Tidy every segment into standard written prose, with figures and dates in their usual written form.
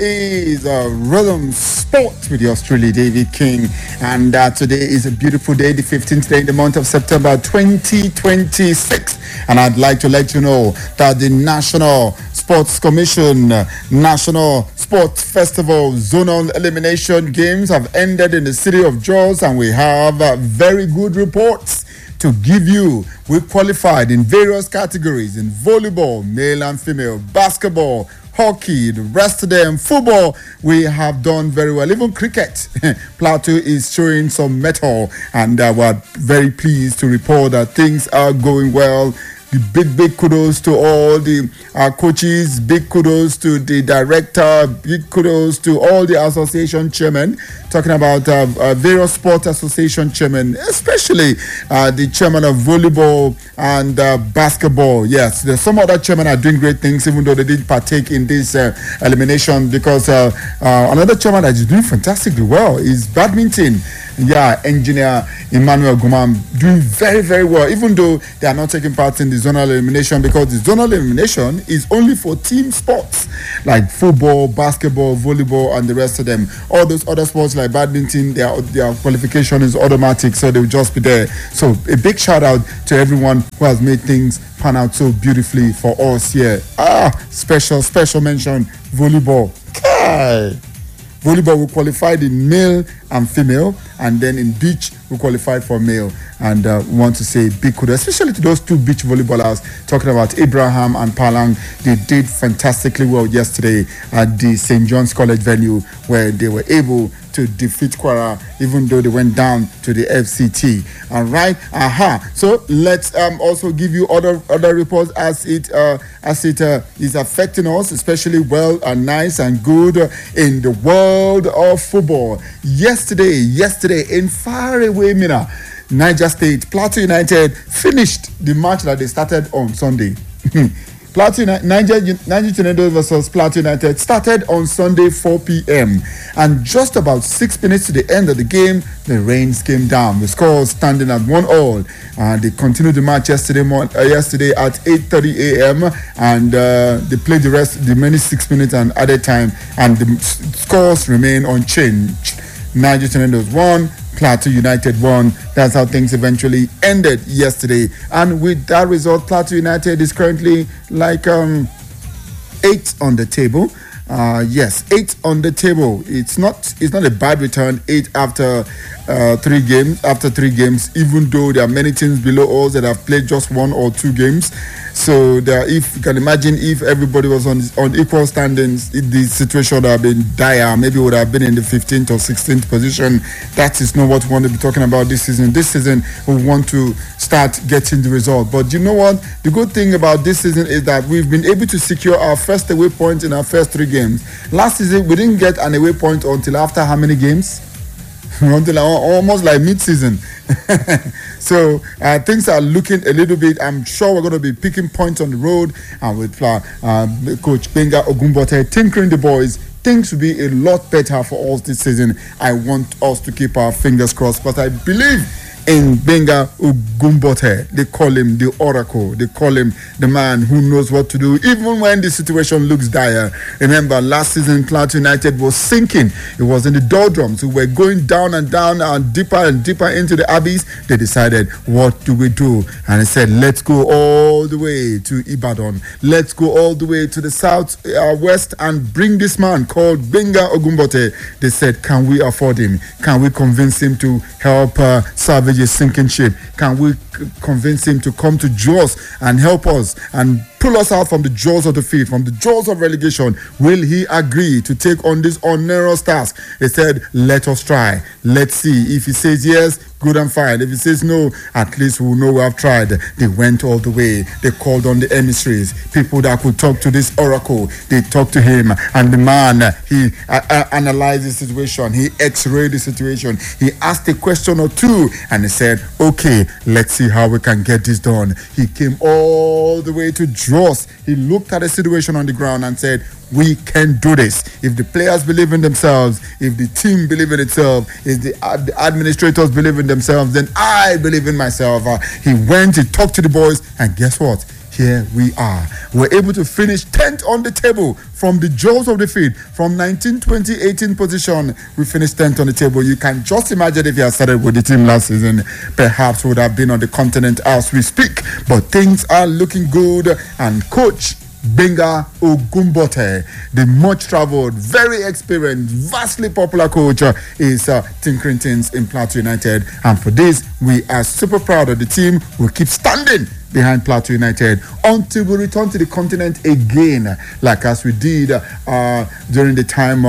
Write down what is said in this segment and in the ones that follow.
is Rhythm Sport with yours truly, David King. And today is a beautiful day, the 15th day in the month of September 2026. And I'd like to let you know that the National Sports Commission, National Sports Festival Zonal Elimination Games have ended in the city of Jos, and we have very good reports to give you. We qualified in various categories in volleyball, male and female, basketball, hockey, the rest of them, football. We have done very well. Even cricket, Plateau is showing some mettle, and we're very pleased to report that things are going well. Big kudos to all the coaches, big kudos to the director, big kudos to all the association chairmen, talking about various sport association chairmen, especially the chairman of volleyball and basketball. Yes, there's some other chairmen are doing great things, even though they didn't partake in this elimination, because another chairman that is doing fantastically well is badminton. Yeah, engineer Emmanuel Gumam doing very, very well, even though they are not taking part in the zonal elimination, because the zonal elimination is only for team sports like football, basketball, volleyball, and the rest of them. All those other sports like badminton, their qualification is automatic, so they'll just be there. So a big shout out to everyone who has made things pan out so beautifully for us here. Special mention, volleyball. Volleyball, we qualified in male and female, and then in beach we qualified for male. And we want to say big kudos, especially to those two beach volleyballers, talking about Abraham and Palang. They did fantastically well yesterday at the St. John's College venue, where they were able to defeat Kwara, even though they went down to the FCT. All right, So let's also give you other reports as it is affecting us, especially well and nice and good in the world of football. Yesterday in faraway Mina, Niger State, Plateau United finished the match that they started on Sunday. Niger Tornadoes versus Plateau United started on Sunday 4 p.m. and just about 6 minutes to the end of the game, the rains came down. The score standing at 1-1. They continued the match yesterday at 8:30 a.m. and they played the remaining 6 minutes and added time, and the scores remain unchanged. Niger Tornadoes won, Plateau United won. That's how things eventually ended yesterday. And with that result, Plateau United is currently like 8 on the table. 8 on the table. It's not a bad return. 8 after 3 games. Even though there are many teams below us that have played just 1 or 2 games. So if you can imagine, if everybody was on equal standings, the situation would have been dire. Maybe would have been in the 15th or 16th position. That is not what we want to be talking about this season. This season we want to start getting the result. But you know what? The good thing about this season is that we've been able to secure our first away point in our first 3 games. Last season we didn't get an away point until after how many games? Until almost like mid-season. So things are looking a little bit. I'm sure we're going to be picking points on the road, and with Coach Benga Ogumbote tinkering the boys, things will be a lot better for us this season. I want us to keep our fingers crossed, but I believe in Benga Ogumbote. They call him the oracle. They call him the man who knows what to do, even when the situation looks dire. Remember, last season, Plateau United was sinking. It was in the doldrums. We were going down and down and deeper into the abyss. They decided, what do we do? And they said, let's go all the way to Ibadan. Let's go all the way to the south west and bring this man called Benga Ogumbote. They said, can we afford him? Can we convince him to help salvage a sinking ship? Can we convince him to come to Jos and help us and pull us out from the jaws of defeat, from the jaws of relegation? Will he agree to take on this onerous task? They said, let us try. Let's see. If he says yes, good and fine. If he says no, at least we'll know we have tried. They went all the way. They called on the emissaries, people that could talk to this oracle. They talked to him, and the man, he analyzed the situation. He x-rayed the situation. He asked a question or two, and he said, okay, let's see how we can get this done. He came all the way to Jos. He looked at the situation on the ground and said, we can do this. If the players believe in themselves, if the team believe in itself, if the administrators believe in themselves, then I believe in myself. He went, he talked to the boys, and guess what? He here we are. We're able to finish 10th on the table from the jaws of defeat. From 19-20-18 position, we finished 10th on the table. You can just imagine if you had started with the team last season, perhaps would have been on the continent as we speak. But things are looking good, and Coach Gbenga Ogumbote, the much-traveled, very experienced, vastly popular coach, is tinkering things in Plateau United. And for this, we are super proud of the team. We'll keep standing behind Plateau United until we return to the continent again, like as we did during the time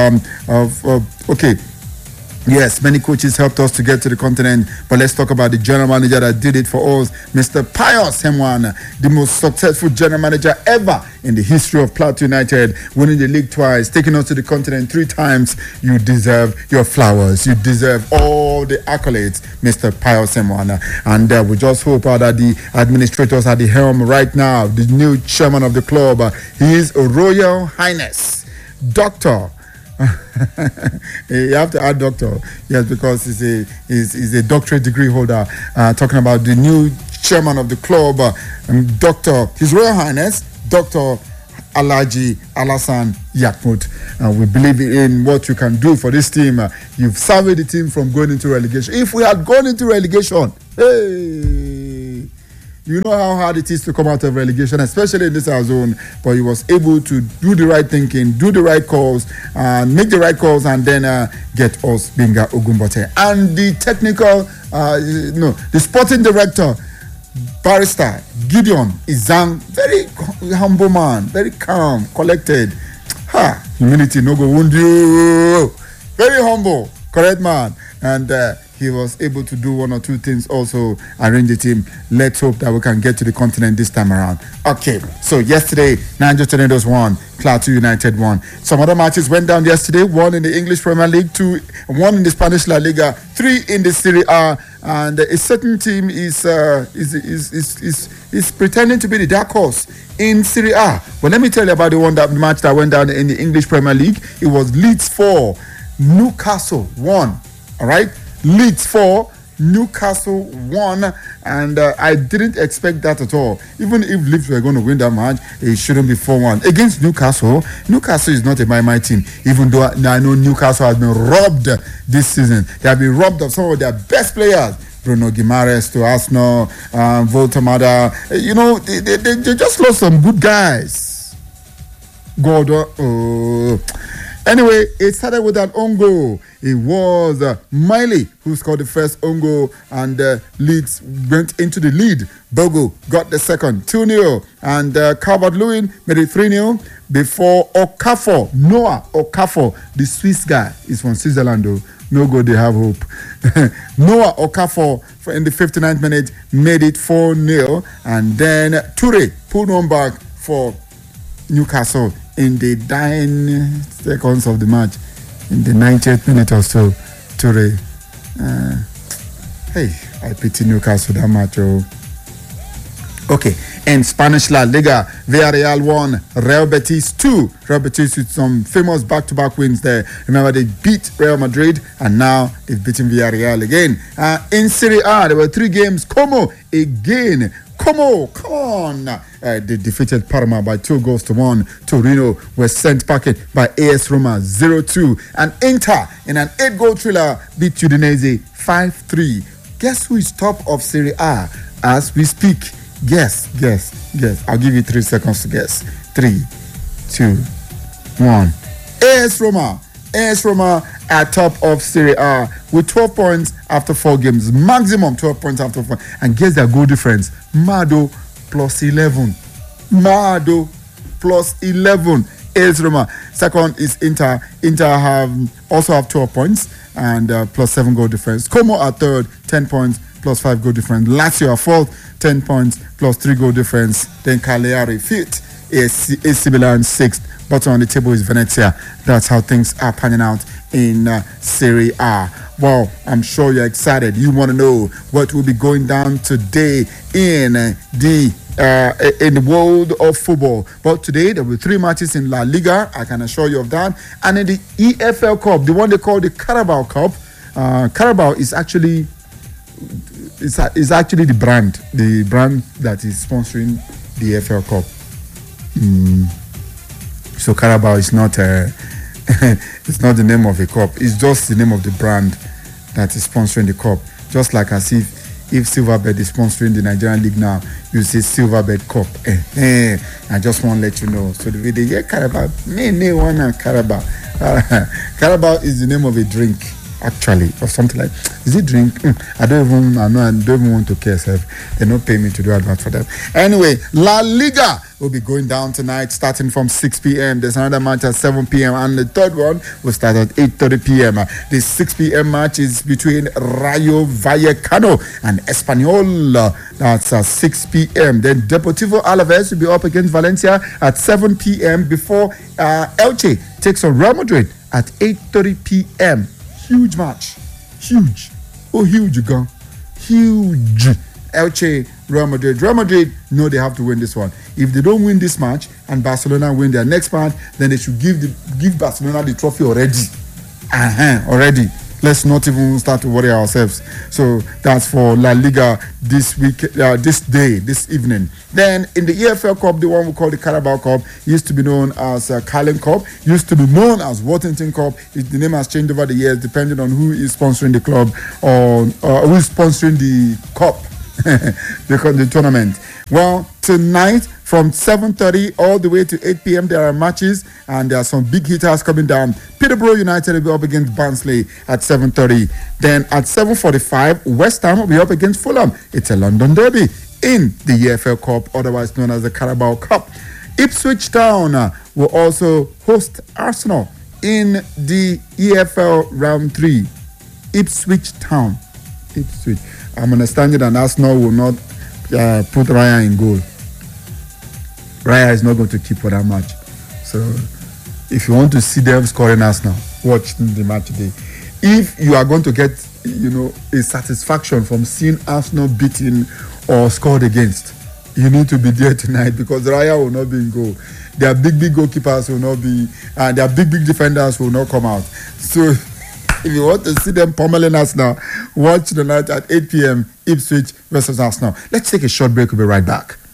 Yes, many coaches helped us to get to the continent, but let's talk about the general manager that did it for us, Mr. Pius Hemwan, the most successful general manager ever in the history of Plateau United, winning the league twice, taking us to the continent 3 times. You deserve your flowers. You deserve all the accolades, Mr. Pius Hemwan. And we just hope that the administrators at the helm right now, the new chairman of the club, he is Royal Highness Dr. You have to add doctor, yes, because he's a doctorate degree holder. Talking about the new chairman of the club, Dr. His Royal Highness Dr. Alhaji Alasan Yakmut. We believe in what you can do for this team. You've saved the team from going into relegation. If we had gone into relegation, hey, you know how hard it is to come out of relegation, especially in this zone. But he was able to do the right thinking, do the right calls, make the right calls, and then get us Gbenga Ogumbote. And the the sporting director, Barrister Gideon Izang, very humble man, very calm, collected. Humility no go wound you. Very humble, correct man. And he was able to do 1 or 2 things, also arrange the team. Let's hope that we can get to the continent this time around. Okay, so yesterday, Niger Tornadoes won, Plateau United won. Some other matches went down yesterday. 1 in the English Premier League, 1 in the Spanish La Liga, 3 in the Serie A. And a certain team is pretending to be the dark horse in Serie A. But let me tell you about the match that went down in the English Premier League. It was Leeds 4, Newcastle 1. All right, Leeds 4, Newcastle 1, and I didn't expect that at all. Even if Leeds were going to win that match, it shouldn't be 4-1 against Newcastle. Newcastle is not a my team, even though I know Newcastle has been robbed this season. They have been robbed of some of their best players. Bruno Guimaraes to Arsenal, Voltamada. They just lost some good guys. Gordon. Anyway, it started with an own goal. It was Miley who scored the first own goal, and Leeds went into the lead. Bogo got the second, 2-0, and Calvert-Lewin made it 3-0 before Noah Okafor, the Swiss guy, is from Switzerland though. No good, they have hope. Noah Okafor in the 59th minute made it 4-0, and then Toure pulled one back for Newcastle in the dying seconds of the match, in the 90th minute or so. Toure, I pity Newcastle that match. Okay, in Spanish La Liga, Villarreal won, Real Betis 2. Real Betis with some famous back-to-back wins there. Remember, they beat Real Madrid, and now they've beaten Villarreal again. In Serie A, there were 3 games. Como again. Como, come on. They defeated Parma by 2-1. Torino were sent packing by AS Roma 0-2. And Inter, in an 8-goal thriller, beat Udinese 5-3. Guess who is top of Serie A as we speak? Guess. I'll give you 3 seconds to guess. 3, 2, 1. AS Roma are top of Serie A with 12 points after 4 games. Maximum 12 points after 4. And guess their goal difference. Mado plus 11. AS Roma. Second is Inter. Inter also have 12 points and plus 7 goal difference. Como are third, 10 points plus 5 goal difference. Lazio are fourth, 10 points plus 3 goal difference. Then Cagliari fifth, AC Milan sixth. Bottom on the table is Venezia. That's how things are panning out in Serie A. Well, I'm sure you're excited. You want to know what will be going down today in the world of football. But today there will be 3 matches in La Liga. I can assure you of that. And in the EFL Cup, the one they call the Carabao Cup. Carabao is actually the brand that is sponsoring the FL Cup. So Carabao is not it's not the name of a cup. It's just the name of the brand that is sponsoring the cup. Just like as if Silverbet is sponsoring the Nigerian League now, you say Silverbet Cup. I just want to let you know. So the way they get Carabao, me one Carabao. Carabao is the name of a drink, actually, or something like. Is it drink? I don't even want to care. They don't pay me to do advert for them. Anyway, La Liga will be going down tonight, starting from 6 p.m. There's another match at 7 p.m. and the third one will start at 8:30 p.m. The 6 p.m. match is between Rayo Vallecano and Espanyol. That's at 6 p.m. Then Deportivo Alaves will be up against Valencia at 7 p.m. before Elche takes on Real Madrid at 8:30 p.m. Huge match. Huge. Oh, huge, again. Huge. Elche, Real Madrid. Real Madrid know they have to win this one. If they don't win this match and Barcelona win their next match, then they should give Barcelona the trophy already. Already. Let's not even start to worry ourselves. So that's for La Liga this week, this evening. Then in the EFL Cup, the one we call the Carabao Cup, used to be known as Carling Cup, used to be known as Worthington Cup. The name has changed over the years depending on who is sponsoring the club or who is sponsoring the cup, the tournament. Well, tonight from 7:30 all the way to 8 p.m. there are matches and there are some big hitters coming down. Peterborough United will be up against Barnsley at 7:30. Then at 7:45, West Ham will be up against Fulham. It's a London derby in the EFL Cup, otherwise known as the Carabao Cup. Ipswich Town will also host Arsenal in the EFL Round 3. Ipswich Town. Ipswich. I'm understanding that Arsenal will not put Raya in goal. Raya is not going to keep for that match. So if you want to see them scoring Arsenal, watch the match today. If you are going to get, a satisfaction from seeing Arsenal beaten or scored against, you need to be there tonight because Raya will not be in goal. Their big goalkeepers will not be, and their big defenders will not come out. So if you want to see them pummeling Arsenal, watch the night at 8 p.m. Ipswich versus Arsenal. Let's take a short break. We'll be right back.